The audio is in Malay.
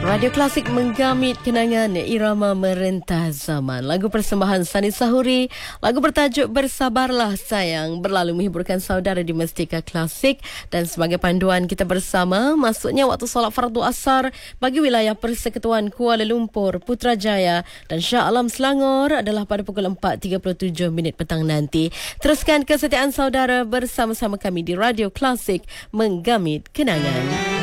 Radio Klasik menggamit kenangan irama merentah zaman. Lagu persembahan Sani Sahuri, lagu bertajuk Bersabarlah Sayang, berlalu menghiburkan saudara di Mestika Klasik. Dan sebagai panduan kita bersama, masuknya waktu solat fardu asar bagi wilayah Persekutuan Kuala Lumpur, Putrajaya dan Shah Alam Selangor adalah pada pukul 4.37 petang nanti. Teruskan kesetiaan saudara bersama-sama kami di Radio Klasik menggamit kenangan.